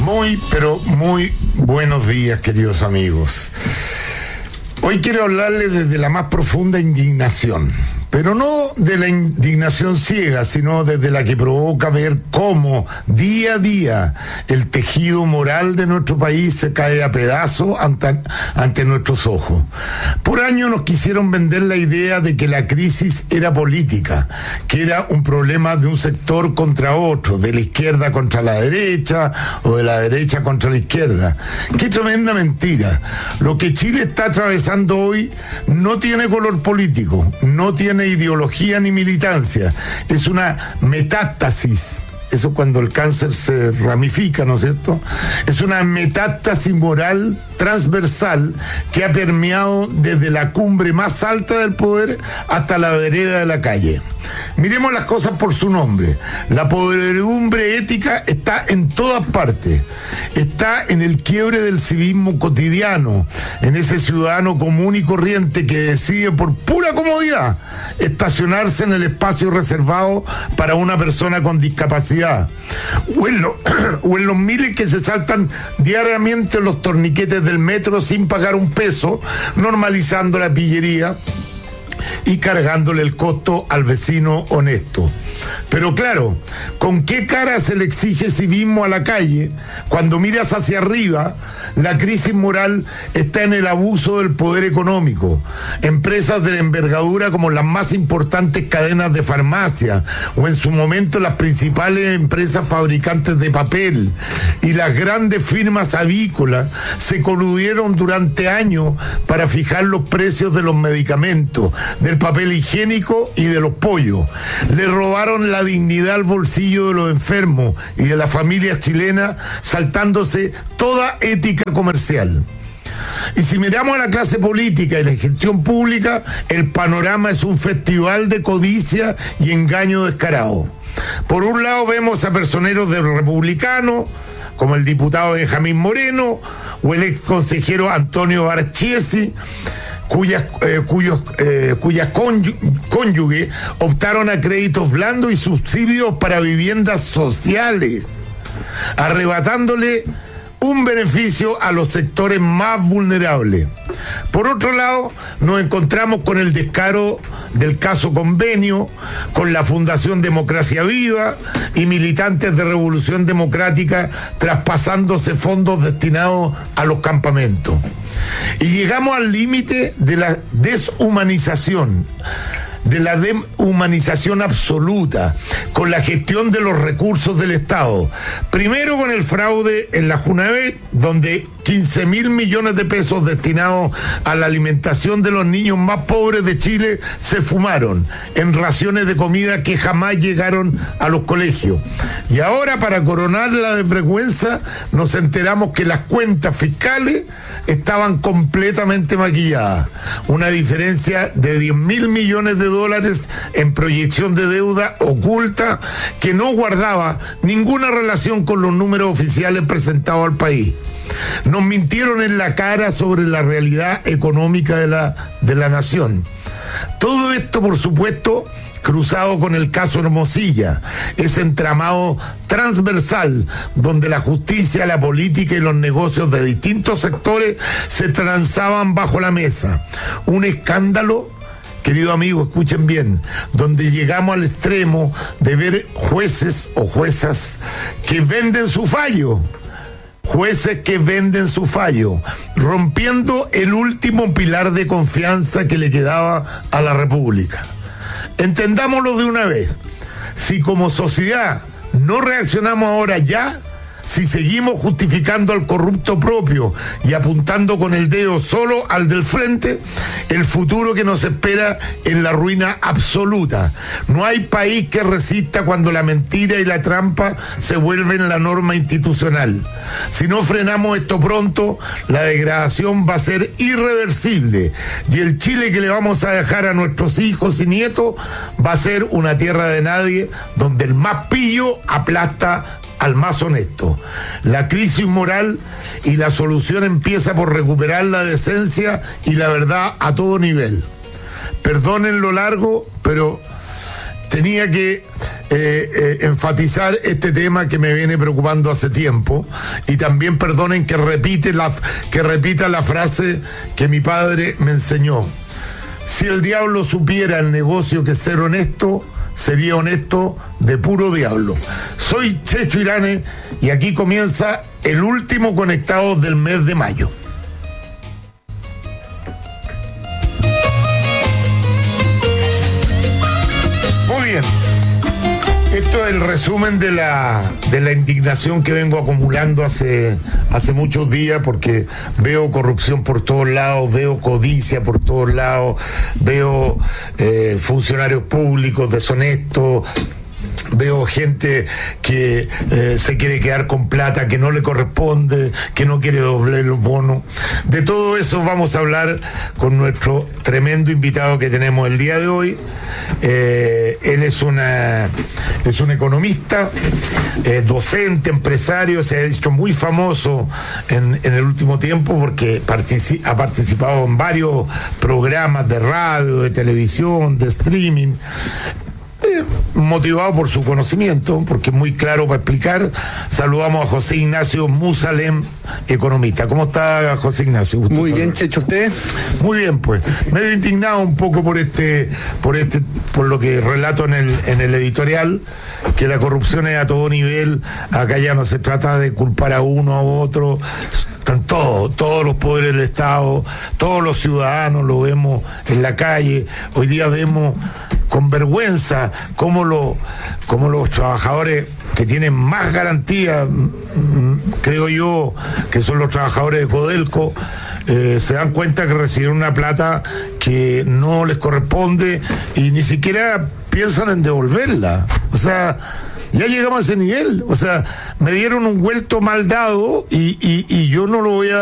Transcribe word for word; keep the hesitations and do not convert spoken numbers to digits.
Muy, pero muy buenos días, queridos amigos. Hoy quiero hablarles desde la más profunda indignación, pero no de la indignación ciega, sino desde la que provoca ver cómo día a día el tejido moral de nuestro país se cae a pedazos ante, ante nuestros ojos. Por años nos quisieron vender la idea de que la crisis era política, que era un problema de un sector contra otro, de la izquierda contra la derecha o de la derecha contra la izquierda. ¡Qué tremenda mentira! Lo que Chile está atravesando hoy no tiene color político, no tiene ideología ni militancia, es una metástasis. Eso cuando el cáncer se ramifica, ¿no es cierto? Es una metástasis moral transversal que ha permeado desde la cumbre más alta del poder hasta la vereda de la calle. Miremos las cosas por su nombre. La podredumbre ética está en todas partes. Está en el quiebre del civismo cotidiano, en ese ciudadano común y corriente que decide por pura comodidad estacionarse en el espacio reservado para una persona con discapacidad. O en, lo, o en los miles que se saltan diariamente los torniquetes del metro sin pagar un peso, normalizando la pillería y cargándole el costo al vecino honesto. Pero claro, ¿con qué cara se le exige civismo a la calle cuando miras hacia arriba? La crisis moral está en el abuso del poder económico. Empresas de la envergadura como las más importantes cadenas de farmacia o en su momento las principales empresas fabricantes de papel y las grandes firmas avícolas se coludieron durante años para fijar los precios de los medicamentos, del papel higiénico y de los pollos. Le robaron la dignidad al bolsillo de los enfermos y de las familias chilenas, saltándose toda ética comercial. Y si miramos a la clase política y la gestión pública, el panorama es un festival de codicia y engaño descarado. Por un lado vemos a personeros de los republicanos, como el diputado Benjamín Moreno o el ex consejero Antonio Barchiesi, cuyas, eh, cuyos, eh, cuyas cónyuges optaron a créditos blandos y subsidios para viviendas sociales, arrebatándole un beneficio a los sectores más vulnerables. Por otro lado, nos encontramos con el descaro del caso Convenio, con la Fundación Democracia Viva y militantes de Revolución Democrática traspasándose fondos destinados a los campamentos. Y llegamos al límite de la deshumanización, de la deshumanización absoluta, con la gestión de los recursos del Estado. Primero con el fraude en la Junavet, donde quince mil millones de pesos destinados a la alimentación de los niños más pobres de Chile se fumaron en raciones de comida que jamás llegaron a los colegios. Y ahora, para coronar la desvergüenza, nos enteramos que las cuentas fiscales estaban completamente maquilladas. Una diferencia de diez mil millones de dólares en proyección de deuda oculta que no guardaba ninguna relación con los números oficiales presentados al país. Nos mintieron en la cara sobre la realidad económica de la, de la nación. Todo esto, por supuesto, cruzado con el caso Hermosilla, ese entramado transversal donde la justicia, la política y los negocios de distintos sectores se transaban bajo la mesa. Un escándalo, querido amigo, escuchen bien, donde llegamos al extremo de ver jueces o juezas que venden su fallo. Jueces que venden su fallo, rompiendo el último pilar de confianza que le quedaba a la República. Entendámoslo de una vez. Si como sociedad no reaccionamos ahora ya, si seguimos justificando al corrupto propio y apuntando con el dedo solo al del frente, el futuro que nos espera es la ruina absoluta. No hay país que resista cuando la mentira y la trampa se vuelven la norma institucional. Si no frenamos esto pronto, la degradación va a ser irreversible y el Chile que le vamos a dejar a nuestros hijos y nietos va a ser una tierra de nadie donde el más pillo aplasta al más honesto. La crisis moral y la solución empieza por recuperar la decencia y la verdad a todo nivel. Perdonen lo largo, pero tenía que eh, eh, enfatizar este tema que me viene preocupando hace tiempo, y también perdonen que repite la, que repita la frase que mi padre me enseñó: si el diablo supiera el negocio que es ser honesto, sería honesto de puro diablo. Soy Checho Irane y aquí comienza el último conectado del mes de mayo. Muy bien. Esto es el resumen de la, de la indignación que vengo acumulando hace, hace muchos días, porque veo corrupción por todos lados, veo codicia por todos lados, veo eh, funcionarios públicos deshonestos, veo gente que eh, se quiere quedar con plata que no le corresponde, que no quiere doblar los bonos. De todo eso vamos a hablar con nuestro tremendo invitado que tenemos el día de hoy. Eh, él es una es un economista, eh, docente, empresario, se ha hecho muy famoso en, en el último tiempo porque partici- ha participado en varios programas de radio, de televisión, de streaming. Eh, motivado por su conocimiento, porque es muy claro para explicar. Saludamos a José Ignacio Musalem, economista. ¿Cómo está, José Ignacio? Gusto muy bien, Checho, ¿usted? Muy bien, pues. Medio indignado un poco por este, por este, por lo que relato en el, en el editorial, que la corrupción es a todo nivel. Acá ya no se trata de culpar a uno a otro. Están todos, todos los poderes del Estado, todos los ciudadanos lo vemos en la calle. Hoy día vemos con vergüenza cómo, lo, cómo los trabajadores que tienen más garantía, creo yo, que son los trabajadores de Codelco, eh, se dan cuenta que recibieron una plata que no les corresponde y ni siquiera piensan en devolverla. O sea, ya llegamos a ese nivel. O sea, me dieron un vuelto mal dado y, y, y yo no lo voy a